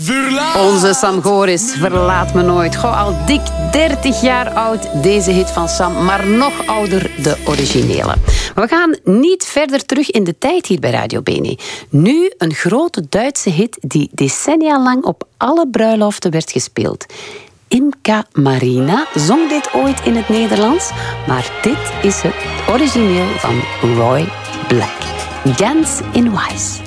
Onze Sam Goris, Verlaat me nooit. Goh, al dik 30 jaar oud, deze hit van Sam, maar nog ouder de originele. Maar we gaan niet verder terug in de tijd hier bij Radio Bene. Nu een grote Duitse hit die decennia lang op alle bruiloften werd gespeeld. Imka Marina zong dit ooit in het Nederlands, maar dit is het origineel van Roy Black. Ganz in Weiß.